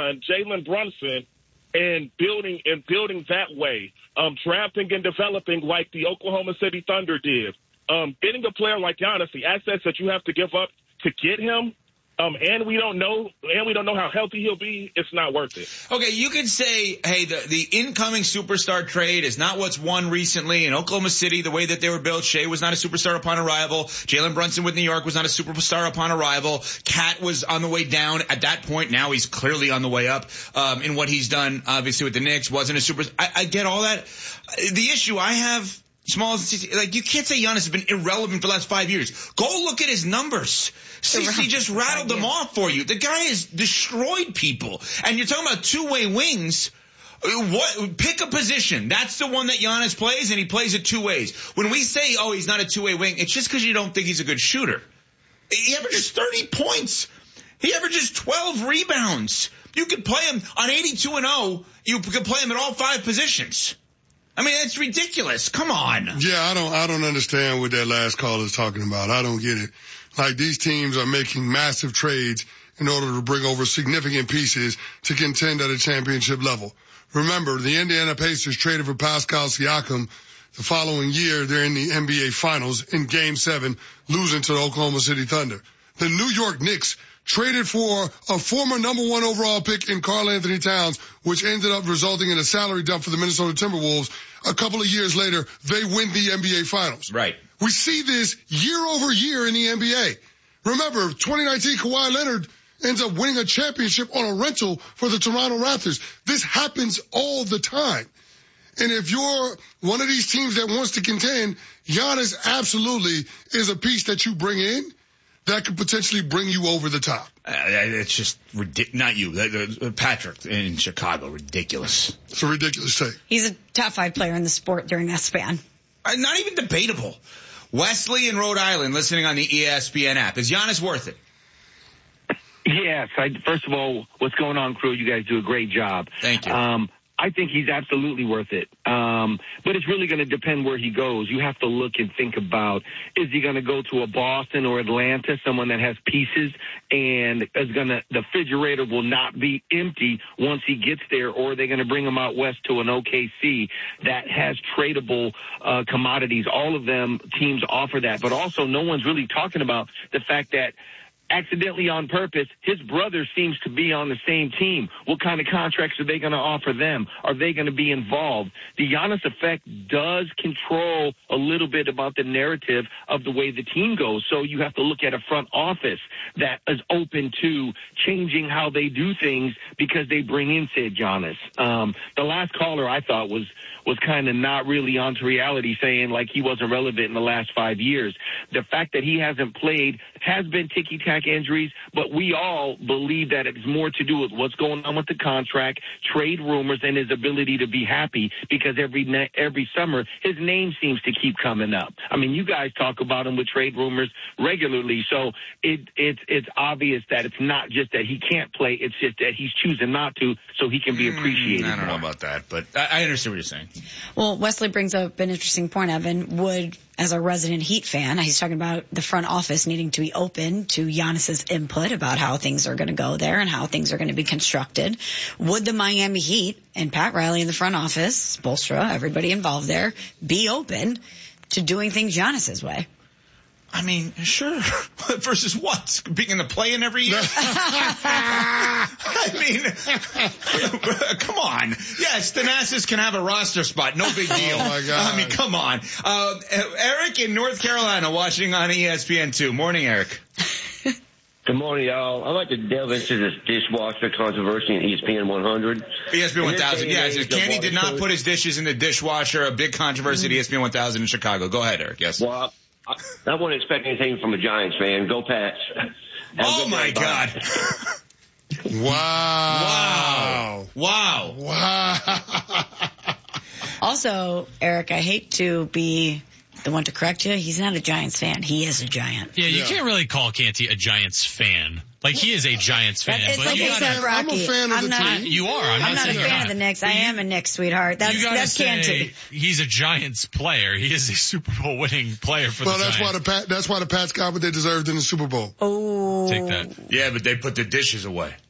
on Jalen Brunson and building that way, drafting and developing like the Oklahoma City Thunder did, getting a player like Giannis, the assets that you have to give up to get him, and we don't know how healthy he'll be. It's not worth it. Okay, you could say, hey, the incoming superstar trade is not what's won recently. In Oklahoma City, the way that they were built, Shea was not a superstar upon arrival. Jalen Brunson with New York was not a superstar upon arrival. Cat was on the way down at that point. Now he's clearly on the way up. In what he's done, obviously with the Knicks, wasn't a superstar. I get all that. The issue I have, you can't say Giannis has been irrelevant for the last 5 years. Go look at his numbers. CC just rattled them off for you. The guy has destroyed people. And you're talking about two-way wings. Pick a position. That's the one that Giannis plays, and he plays it two ways. When we say, oh, he's not a two-way wing, it's just because you don't think he's a good shooter. He averages 30 points. He averages 12 rebounds. You could play him on 82-0. You could play him at all 5 positions. I mean, it's ridiculous. Come on. Yeah, I don't understand what that last call is talking about. I don't get it. Like, these teams are making massive trades in order to bring over significant pieces to contend at a championship level. Remember, the Indiana Pacers traded for Pascal Siakam. The following year, they're in the NBA Finals in Game 7, losing to the Oklahoma City Thunder. The New York Knicks traded for a former number 1 overall pick in Karl Anthony Towns, which ended up resulting in a salary dump for the Minnesota Timberwolves. A couple of years later, they win the NBA Finals. Right. We see this year over year in the NBA. Remember, 2019, Kawhi Leonard ends up winning a championship on a rental for the Toronto Raptors. This happens all the time. And if you're one of these teams that wants to contend, Giannis absolutely is a piece that you bring in that could potentially bring you over the top. It's just not you, Patrick in Chicago. Ridiculous. It's a ridiculous take. He's a top 5 player in the sport during that span. Not even debatable. Wesley in Rhode Island, listening on the ESPN app. Is Giannis worth it? Yes. First of all, what's going on, crew? You guys do a great job. Thank you. I think he's absolutely worth it. But it's really going to depend where he goes. You have to look and think about, is he going to go to a Boston or Atlanta, someone that has pieces and the refrigerator will not be empty once he gets there, or are they going to bring him out west to an OKC that has tradable commodities? All of them teams offer that, but also no one's really talking about the fact that accidentally on purpose, his brother seems to be on the same team. What kind of contracts are they going to offer them? Are they going to be involved? The Giannis effect does control a little bit about the narrative of the way the team goes. So you have to look at a front office that is open to changing how they do things because they bring in said Giannis. The last caller I thought was kind of not really onto reality, saying like he wasn't relevant in the last 5 years. The fact that he hasn't played has been ticky-tack injuries, but we all believe that it's more to do with what's going on with the contract, trade rumors, and his ability to be happy, because every summer his name seems to keep coming up. I mean, you guys talk about him with trade rumors regularly, so it's obvious that it's not just that he can't play, it's just that he's choosing not to so he can be appreciated. I don't know about that, but I understand what you're saying. Well, Wesley brings up an interesting point, Evan. Would, as a resident Heat fan, he's talking about the front office needing to be open to Giannis's input about how things are going to go there and how things are going to be constructed. Would the Miami Heat and Pat Riley in the front office, Spoelstra, everybody involved there, be open to doing things Giannis's way? I mean, sure. Versus what? Being in the play-in every year? I mean, come on. Yes, Thanasis can have a roster spot. No big deal. Oh, my God. I mean, come on. Eric in North Carolina watching on ESPN2. Morning, Eric. Good morning, y'all. I'd like to delve into this dishwasher controversy in ESPN 100. ESPN 1000, yes. Kenny did not put his dishes in the dishwasher. A big controversy at ESPN 1000 in Chicago. Go ahead, Eric. Yes. Well, I wouldn't expect anything from a Giants fan. Go Pats. Oh, my God. Wow. Also, Eric, I hate to be the one to correct you. He's not a Giants fan. He is a Giant. Yeah, you can't really call Canty a Giants fan. Like, he is a Giants fan. It's but like you I said, Rocky. I'm a fan of the team. You are. I'm not a fan of the Knicks. I am a Knicks, sweetheart. That's Canty. He's a Giants player. He is a Super Bowl winning player for the Giants. That's why the Pats got what they deserved in the Super Bowl. Oh. Take that. Yeah, but they put the dishes away.